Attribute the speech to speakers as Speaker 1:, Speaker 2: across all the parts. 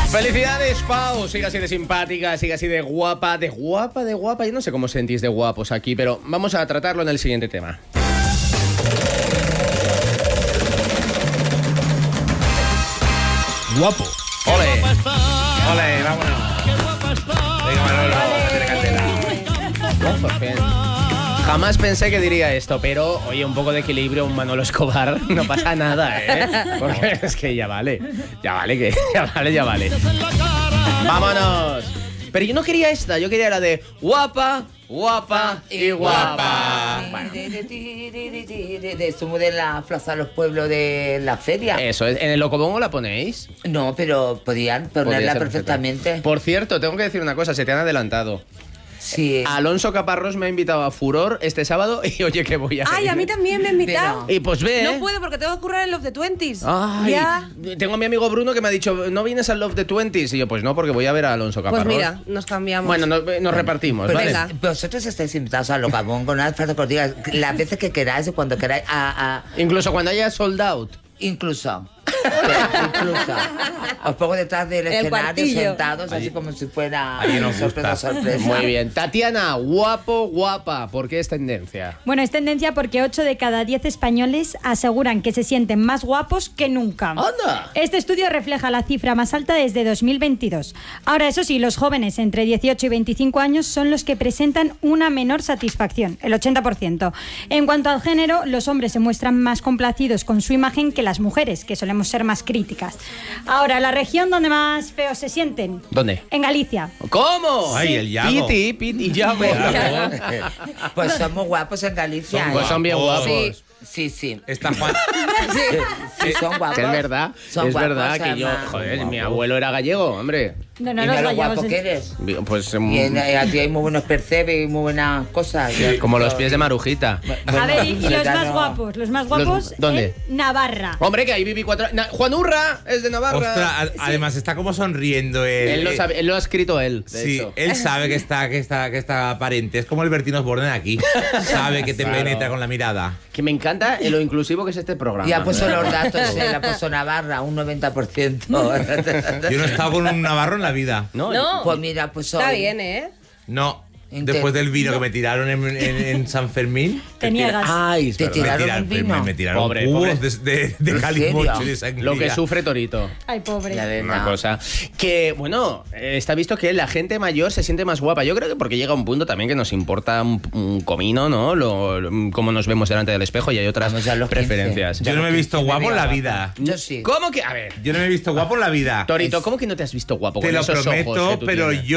Speaker 1: Felicidades, Pau. Siga así de simpática, siga así de guapa. De guapa. Yo no sé cómo sentís de guapos aquí, pero vamos a tratarlo en el siguiente tema.
Speaker 2: Guapo.
Speaker 1: ¡Ole! ¡Ole, vámonos! Venga, Manolo, métele candela. Guapo, bien. Jamás pensé que diría esto, pero oye, un poco de equilibrio, un Manolo Escobar, no pasa nada, ¿eh? Porque es que ya vale. Ya vale. ¡Vámonos! Pero yo no quería esta, yo quería la de guapa y guapa.
Speaker 3: Bueno. Somos de la Plaza de los Pueblos de la feria.
Speaker 1: Eso, ¿en el Locobongo la ponéis?
Speaker 3: No, pero podían ponerla perfectamente.
Speaker 1: Por cierto, tengo que decir una cosa, se te han adelantado.
Speaker 3: Sí.
Speaker 1: Alonso Caparrós me ha invitado a Furor este sábado y oye que voy a ir.
Speaker 4: Ay, a mí también me ha invitado.
Speaker 1: Y pues ve,
Speaker 4: No puedo porque tengo que currar en Love the 20s.
Speaker 1: Ay,
Speaker 4: ya.
Speaker 1: Tengo a mi amigo Bruno que me ha dicho, ¿no vienes al Love the 20s? Y yo, pues no, porque voy a ver a Alonso Caparrós.
Speaker 4: Pues mira, nos cambiamos.
Speaker 1: Bueno, nos repartimos,
Speaker 3: Pero
Speaker 1: ¿vale?
Speaker 4: venga.
Speaker 3: Vosotros estáis invitados a Locabongo, no hace falta que os diga las veces que queráis y cuando queráis.
Speaker 1: Incluso cuando haya sold out.
Speaker 3: Incluso. Os pongo detrás del escenario
Speaker 4: cuartillo.
Speaker 3: sentados, así como si fuera
Speaker 2: Allí nos gusta.
Speaker 3: sorpresa.
Speaker 1: Muy bien. Tatiana, guapa. ¿Por qué es tendencia?
Speaker 5: Bueno, es tendencia porque 8 de cada 10 españoles aseguran que se sienten más guapos que nunca.
Speaker 1: ¡Anda!
Speaker 5: Este estudio refleja la cifra más alta desde 2022. Ahora, eso sí, los jóvenes entre 18 y 25 años son los que presentan una menor satisfacción, el 80%. En cuanto al género, los hombres se muestran más complacidos con su imagen que las mujeres, que solemos ser más críticas. Ahora, la región donde más feos se sienten.
Speaker 1: ¿Dónde?
Speaker 5: En Galicia.
Speaker 1: ¿Cómo?
Speaker 2: Ay, el Yago.
Speaker 1: Piti, Yago.
Speaker 3: Pues somos guapos en Galicia.
Speaker 1: Pues son bien guapos.
Speaker 3: Sí.
Speaker 2: Está Juan.
Speaker 3: Sí, son guapos.
Speaker 1: Que es verdad,
Speaker 3: Son
Speaker 1: es
Speaker 3: guapos,
Speaker 1: verdad que yo,
Speaker 3: además.
Speaker 1: joder, mi abuelo era gallego, hombre.
Speaker 5: No,
Speaker 3: Y
Speaker 5: los
Speaker 3: mira lo
Speaker 5: gallegos
Speaker 3: guapo
Speaker 5: en-
Speaker 3: que eres.
Speaker 1: Pues
Speaker 3: Y a ti hay muy buenos percebes y muy buenas cosas.
Speaker 1: como los pies de Marujita.
Speaker 5: A ver, y los
Speaker 3: ya
Speaker 5: más
Speaker 3: no.
Speaker 5: guapos. Los más guapos
Speaker 1: ¿dónde?
Speaker 5: en Navarra.
Speaker 1: Hombre, que ahí viví 4 años. Juan Urra es de Navarra.
Speaker 2: Ostras, además está como sonriendo él.
Speaker 1: Él lo ha escrito él, de
Speaker 2: Sí,
Speaker 1: hecho.
Speaker 2: él sabe que está aparente. Es como el Bertín Osborne aquí. Sabe que te
Speaker 1: Claro.
Speaker 2: penetra con la mirada.
Speaker 1: Que me encanta lo inclusivo que es este programa.
Speaker 3: Y ha puesto los datos, él ha puesto Navarra, un 90%.
Speaker 2: Yo no he estado con un navarro en la vida.
Speaker 1: No,
Speaker 4: No.
Speaker 3: Pues mira, pues
Speaker 4: Está
Speaker 3: hoy-
Speaker 4: bien, ¿eh?
Speaker 2: No.
Speaker 3: Inte-
Speaker 2: Después del vino que me tiraron en San Fermín.
Speaker 5: Te niegas.
Speaker 1: Ay, es
Speaker 3: Te
Speaker 1: verdad.
Speaker 3: tiraron un vino.
Speaker 2: Me tiraron
Speaker 1: Pobre,
Speaker 2: cubos
Speaker 1: pobre.
Speaker 2: de
Speaker 3: ¿En
Speaker 2: calimocho
Speaker 3: serio?
Speaker 2: y de sangría.
Speaker 1: Lo que sufre Torito.
Speaker 5: Ay, pobre.
Speaker 3: La verdad.
Speaker 1: Una cosa. Que, bueno, está visto que la gente mayor se siente más guapa. Yo creo que porque llega un punto también que nos importa un comino, ¿no? Cómo nos vemos delante del espejo y hay otras
Speaker 3: Vamos, ya los 15.
Speaker 1: preferencias.
Speaker 2: Yo no me he visto
Speaker 3: Que me
Speaker 2: guapo en
Speaker 3: vea
Speaker 2: la
Speaker 3: guapa.
Speaker 2: vida.
Speaker 3: Yo sí.
Speaker 1: ¿Cómo que? A ver.
Speaker 2: Yo no me he visto guapo en la vida.
Speaker 1: Torito, ¿cómo que no te has visto guapo
Speaker 2: Te
Speaker 1: con
Speaker 2: lo
Speaker 1: esos ojos que
Speaker 2: prometo,
Speaker 1: tú
Speaker 2: pero
Speaker 1: tienes?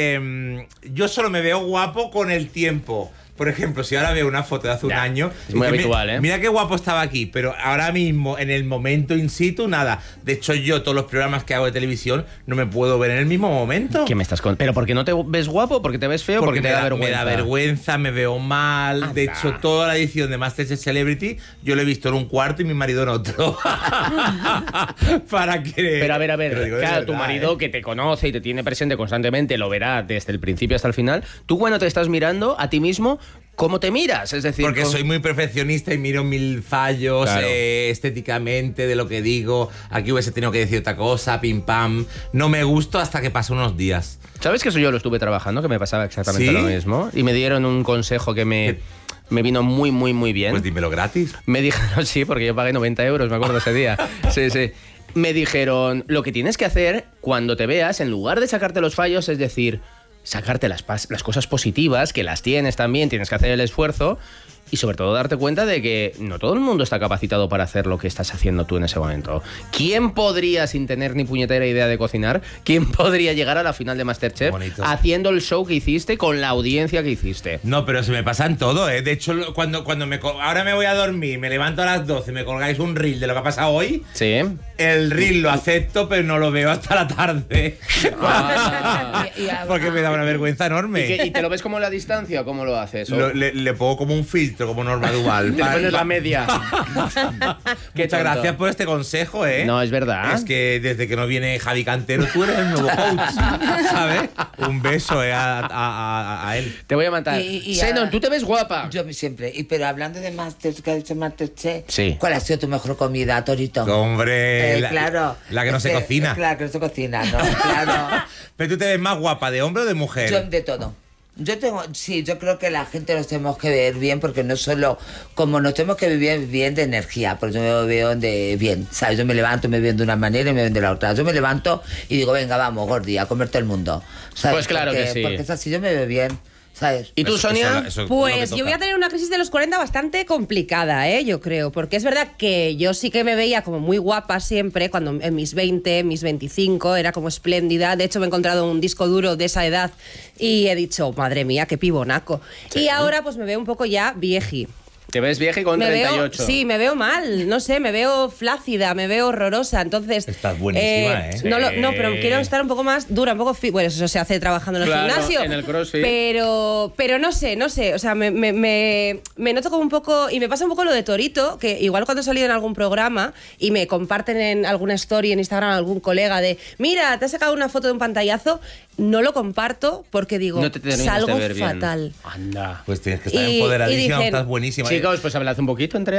Speaker 2: yo solo me veo guapo con el tiempo. Por ejemplo, si ahora veo una foto de hace un
Speaker 1: Ya,
Speaker 2: año...
Speaker 1: es muy
Speaker 2: dice,
Speaker 1: habitual, ¿eh?
Speaker 2: Mira qué guapo estaba aquí, pero ahora mismo, en el momento in situ, nada. De hecho, yo todos los programas que hago de televisión no me puedo ver en el mismo momento.
Speaker 1: ¿Qué me estás con? ¿Pero por qué no te ves guapo? ¿Porque te ves feo? Porque te da vergüenza.
Speaker 2: Me da vergüenza, me veo mal. De hecho, toda la edición de Masterchef Celebrity yo lo he visto en un cuarto y mi marido en otro. Para que...
Speaker 1: Pero a ver,
Speaker 2: Te lo digo de
Speaker 1: claro, tu
Speaker 2: verdad,
Speaker 1: marido que te conoce y te tiene presente constantemente lo verá desde el principio hasta el final. Tú cuando te estás mirando a ti mismo, ¿cómo te miras? Es decir,
Speaker 2: Porque soy muy perfeccionista y miro mil fallos
Speaker 1: Claro.
Speaker 2: estéticamente de lo que digo. Aquí hubiese tenido que decir otra cosa, pim pam. No me gusto hasta que pasan unos días.
Speaker 1: ¿Sabes que eso yo lo estuve trabajando? Que me pasaba exactamente
Speaker 2: ¿Sí?
Speaker 1: lo mismo. Y me dieron un consejo que me vino muy bien.
Speaker 2: Pues dímelo gratis.
Speaker 1: Me dijeron, sí, porque yo pagué 90 euros, me acuerdo ese día. Sí. Me dijeron, lo que tienes que hacer cuando te veas, en lugar de sacarte los fallos, es decir, sacarte las cosas positivas, que las tienes también, tienes que hacer el esfuerzo. Y sobre todo darte cuenta de que no todo el mundo está capacitado para hacer lo que estás haciendo tú en ese momento. ¿Quién podría, sin tener ni puñetera idea de cocinar, quién podría llegar a la final de Masterchef
Speaker 2: Bonito.
Speaker 1: haciendo el show que hiciste con la audiencia que hiciste?
Speaker 2: No, pero se me pasa en todo, ¿eh? De hecho, cuando ahora me voy a dormir, me levanto a las 12, me colgáis un reel de lo que ha pasado hoy,
Speaker 1: Sí.
Speaker 2: el reel lo acepto, pero no lo veo hasta la tarde.
Speaker 3: Y-
Speaker 2: Porque me da una vergüenza enorme.
Speaker 1: ¿Y te lo ves como a la distancia o cómo lo haces?
Speaker 2: Le pongo como un filtro filtro como Norma Duval.
Speaker 1: Te pones la media. Qué
Speaker 2: Muchas
Speaker 1: tonto.
Speaker 2: gracias por este consejo, ¿eh?
Speaker 1: No, es verdad.
Speaker 2: Es que desde que no viene Javi Cantero, tú eres el nuevo coach, ¿sabes? Un beso a él.
Speaker 1: Te voy a matar. Xenon, tú te ves guapa.
Speaker 3: Yo siempre. Pero hablando de Masterchef, que ha dicho Masterchef,
Speaker 1: Sí.
Speaker 3: ¿cuál ha sido tu mejor comida, Torito?
Speaker 2: Hombre,
Speaker 3: Claro.
Speaker 2: la que no
Speaker 3: Es
Speaker 2: se cocina.
Speaker 3: Claro, que no se cocina, ¿no? Claro.
Speaker 2: Pero tú te ves más guapa, ¿de hombre o de mujer?
Speaker 3: Yo de todo. Yo creo que la gente nos tenemos que ver bien, porque no solo, como nos tenemos que vivir bien de energía, porque yo me veo de bien, ¿sabes? Yo me levanto y me veo de una manera y me veo de la otra. Yo me levanto y digo, venga, vamos, Gordi, a comer todo el mundo, ¿sabes?
Speaker 1: Pues claro que sí.
Speaker 3: Porque es así, yo me veo bien, ¿sabes?
Speaker 1: ¿Y tú, Sonia?
Speaker 2: Eso es lo
Speaker 4: Pues
Speaker 2: que
Speaker 4: yo voy a
Speaker 2: toca.
Speaker 4: tener una crisis de los 40 bastante complicada, yo creo. Porque es verdad que yo sí que me veía como muy guapa siempre, cuando en mis 20, mis 25, era como espléndida. De hecho, me he encontrado un disco duro de esa edad y he dicho, madre mía, qué pibonaco.
Speaker 1: Sí.
Speaker 4: Y ahora pues me veo un poco ya vieji.
Speaker 1: Te ves vieja y con
Speaker 4: Me
Speaker 1: 38.
Speaker 4: veo, sí, me veo mal, no sé, me veo flácida, me veo horrorosa, entonces...
Speaker 2: Estás buenísima, ¿eh?
Speaker 4: No, pero quiero estar un poco más dura, un poco... Bueno, eso se hace trabajando en el
Speaker 1: Claro,
Speaker 4: gimnasio.
Speaker 1: en el CrossFit.
Speaker 4: Pero no sé, o sea, me noto como un poco... Y me pasa un poco lo de Torito, que igual cuando he salido en algún programa y me comparten en alguna story en Instagram algún colega de, mira, te has sacado una foto de un pantallazo, no lo comparto porque digo,
Speaker 1: No te terminas
Speaker 4: salgo
Speaker 1: de ver bien.
Speaker 4: fatal.
Speaker 1: Anda.
Speaker 2: Pues tienes que estar
Speaker 4: Y
Speaker 2: empoderadísima,
Speaker 4: dicen,
Speaker 2: estás buenísima.
Speaker 1: Chicos, pues hablad un poquito entre